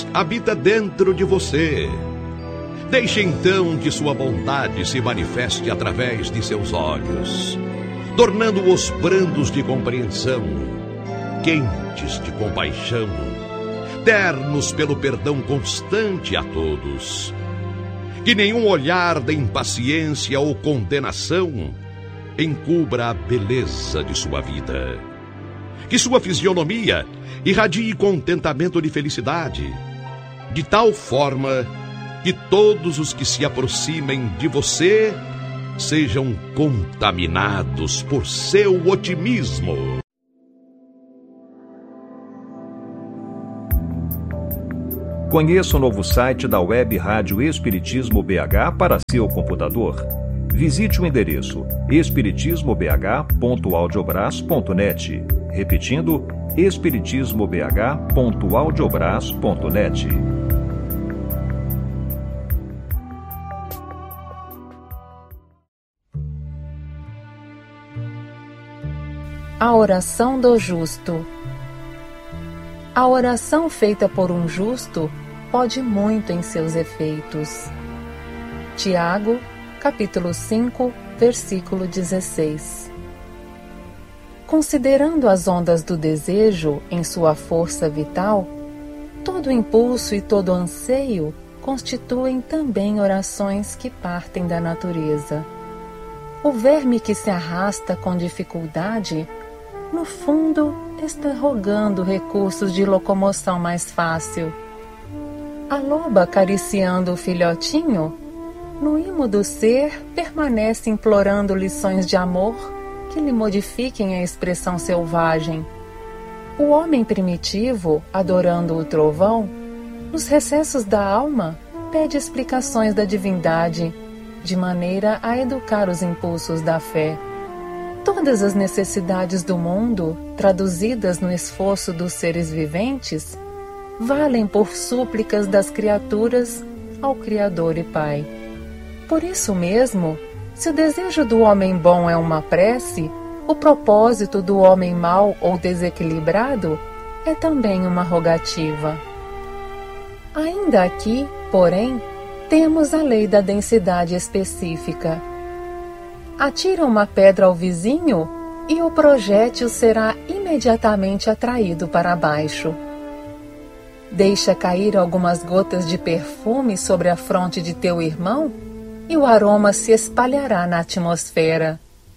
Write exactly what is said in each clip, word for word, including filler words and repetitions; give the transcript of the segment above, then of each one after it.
habita dentro de você. Deixe então que sua bondade se manifeste através de seus olhos, tornando-os brandos de compreensão, quentes de compaixão, ternos pelo perdão constante a todos. Que nenhum olhar de impaciência ou condenação encubra a beleza de sua vida. Que sua fisionomia irradie contentamento de felicidade, de tal forma que todos os que se aproximem de você sejam contaminados por seu otimismo. Conheça o novo site da Web Rádio Espiritismo B H para seu computador. Visite o endereço espiritismo b h ponto audiobras ponto net. Repetindo, espiritismo b h ponto audiobras ponto net. A oração do justo. A oração feita por um justo pode muito em seus efeitos. Tiago, capítulo cinco, versículo dezesseis. Considerando as ondas do desejo em sua força vital, todo impulso e todo anseio constituem também orações que partem da natureza. O verme que se arrasta com dificuldade, no fundo, está rogando recursos de locomoção mais fácil. A loba acariciando o filhotinho, no imo do ser, permanece implorando lições de amor que lhe modifiquem a expressão selvagem. O homem primitivo, adorando o trovão, nos recessos da alma, pede explicações da divindade, de maneira a educar os impulsos da fé. Todas as necessidades do mundo, traduzidas no esforço dos seres viventes, valem por súplicas das criaturas ao Criador e Pai. Por isso mesmo, se o desejo do homem bom é uma prece, o propósito do homem mau ou desequilibrado é também uma rogativa. Ainda aqui, porém, temos a lei da densidade específica. Atira uma pedra ao vizinho e o projétil será imediatamente atraído para baixo. Deixa cair algumas gotas de perfume sobre a fronte de teu irmão e o aroma se espalhará na atmosfera.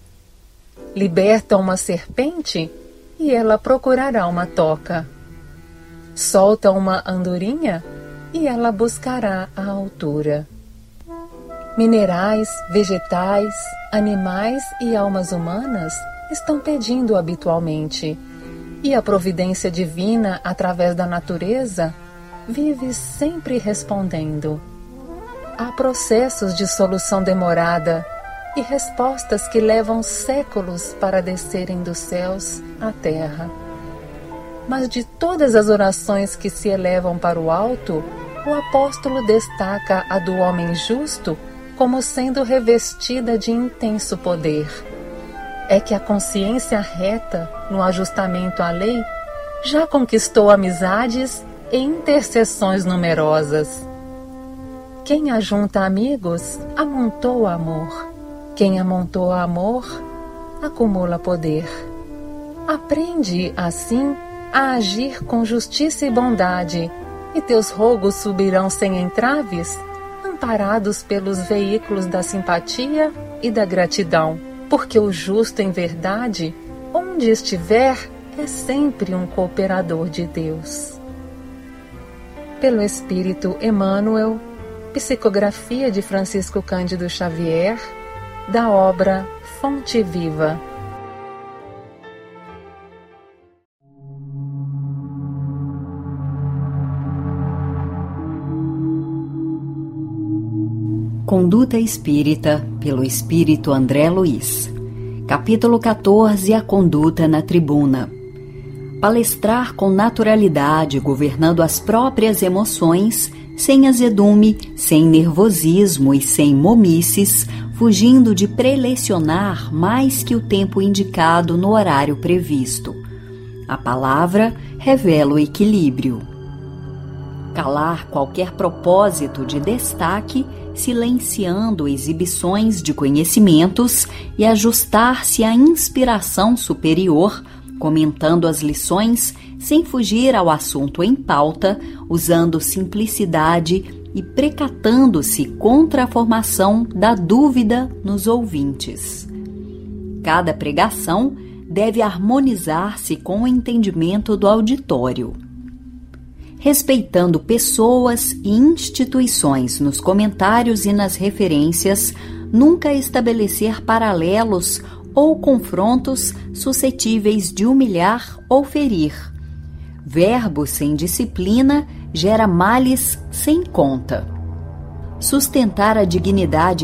Liberta uma serpente e ela procurará uma toca. Solta uma andorinha e ela buscará a altura. Minerais, vegetais, animais e almas humanas estão pedindo habitualmente, e a providência divina, através da natureza, vive sempre respondendo. Há processos de solução demorada e respostas que levam séculos para descerem dos céus à terra. Mas de todas as orações que se elevam para o alto, o apóstolo destaca a do homem justo como sendo revestida de intenso poder. É que a consciência reta, no ajustamento à lei, já conquistou amizades e intercessões numerosas. Quem ajunta amigos, amontoa amor. Quem amontoa amor, acumula poder. Aprende, assim, a agir com justiça e bondade, e teus rogos subirão sem entraves, amparados pelos veículos da simpatia e da gratidão, porque o justo, em verdade, onde estiver, é sempre um cooperador de Deus. Pelo Espírito Emmanuel, psicografia de Francisco Cândido Xavier, da obra Fonte Viva. Conduta Espírita, pelo Espírito André Luiz. Capítulo quatorze. A conduta na tribuna. Palestrar com naturalidade, governando as próprias emoções, sem azedume, sem nervosismo e sem momices, fugindo de prelecionar mais que o tempo indicado no horário previsto. A palavra revela o equilíbrio. calar qualquer propósito de destaque, silenciando exibições de conhecimentos e ajustar-se à inspiração superior, comentando as lições sem fugir ao assunto em pauta, usando simplicidade e precatando-se contra a formação da dúvida nos ouvintes. Cada pregação deve harmonizar-se com o entendimento do auditório. Respeitando pessoas e instituições nos comentários e nas referências, nunca estabelecer paralelos ou confrontos suscetíveis de humilhar ou ferir. Verbo sem disciplina gera males sem conta. Sustentar a dignidade